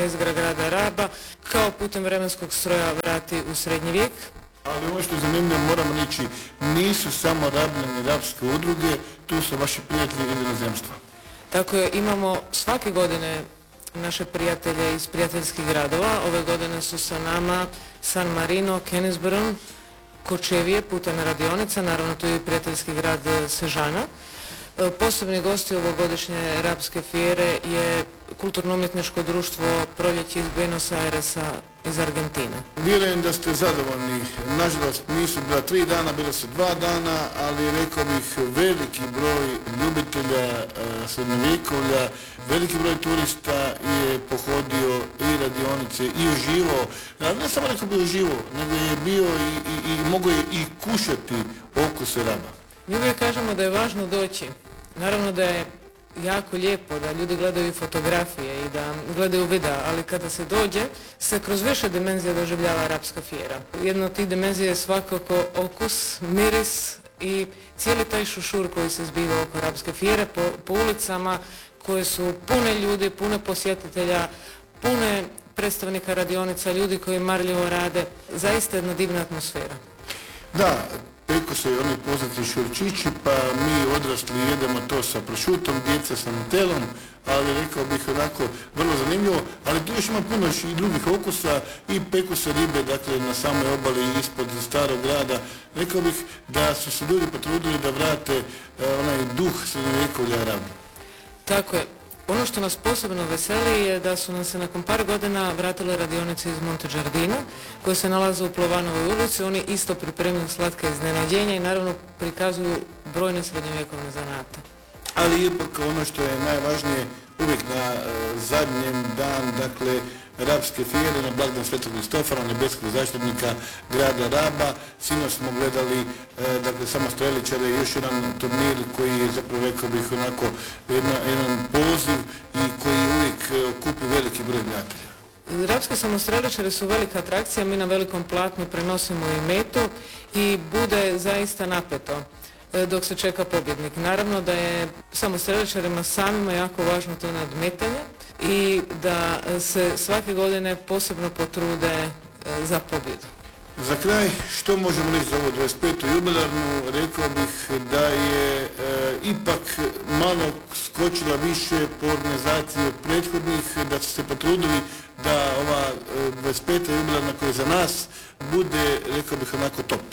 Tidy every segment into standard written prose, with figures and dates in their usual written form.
jezgra grada Raba kao putem vremenskog stroja vrati u srednji vijek. Ali ovo što je zanimljivo, moramo reći, nisu samo Rabljani rabske udruge, tu su vaši prijatelji iz inozemstva. Tako je, imamo svake godine naše prijatelje iz prijateljskih gradova. Ove godine su sa nama San Marino, Kennisburn, Kočevije, putem radionica, naravno tu je i prijateljski grad Sežana. Posebni gosti ovogodišnje Rabske fijere je kulturno-umjetničko društvo Proljeće iz Buenos Airesa iz Argentine. Vjerujem da ste zadovoljni. Nažalost, nisu bila 3 dana, bilo su 2 dana, ali rekao bih veliki broj ljubitelja srednjovjekovlja, veliki broj turista je pohodio i radionice i uživao, ali ne samo rekao bi uživao, nego je bio i mogao je i kušati okuse Raba. Mi uvijek kažemo da je važno doći. Naravno da je jako lijepo da ljudi gledaju fotografije i da gledaju videa, ali kada se dođe, se kroz više dimenzija doživljava Rabska fijera. Jedna od tih dimenzija je svakako okus, miris i cijeli taj šušur koji se zbiva oko Rabske fijere po ulicama koje su pune ljudi, pune posjetitelja, pune predstavnika radionica, ljudi koji marljivo rade. Zaista jedna divna atmosfera. Da, peko se oni poznati šurčići, pa mi odrasli jedemo to sa prošutom, djeca sa nutelom, ali rekao bih onako vrlo zanimljivo, ali tu još ima puno i drugih okusa i peku se ribe, dakle na samoj obali ispod starog grada. Rekao bih da su se ljudi potrudili da vrate onaj duh srednjovjekovlja Raba. Tako je. Ono što nas posebno veseli je da su nam se nakon par godina vratile radionice iz Monte Giardina koje se nalaze u Plovanovoj ulici. Oni isto pripremaju slatka iznenađenja i naravno prikazuju brojne srednjovjekovne zanate. Ali ipak ono što je najvažnije, uvijek na zadnjem dan, dakle, Rabske fijere, na blagdan Svetog Kristofora, nebeskog zaštitnika grada Raba. Sinoć smo gledali, dakle, samostreličare, još jedan turnir koji je zapravo, rekao bih, onako jedan poziv i koji uvijek kupi veliki broj gledatelja. Rabske samostreličare su velika atrakcija, mi na velikom platnu prenosimo i metu i bude zaista napeto dok se čeka pobjednik. Naravno da je samostreličarima samima jako važno to nadmetanje i da se svake godine posebno potrude za pobjedu. Za kraj, što možemo reći za ovo 25. jubilarnu? Rekao bih da je ipak malo skočila više po organizaciji od prethodnih, da su se potrudili da ova 25. jubilarna koja je za nas bude, rekao bih, onako top.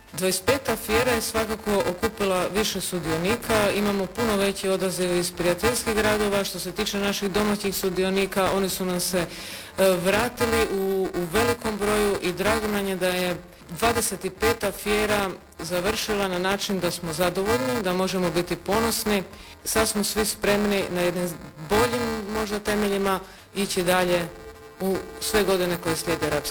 25. fijera je svakako okupila više sudionika, imamo puno veći odaziv iz prijateljskih gradova. Što se tiče naših domaćih sudionika, oni su nam se vratili u velikom broju i drago nam je da je 25. fijera završila na način da smo zadovoljni, da možemo biti ponosni. Sad smo svi spremni na jednim boljim možda temeljima ići dalje u sve godine koje slijede Rabske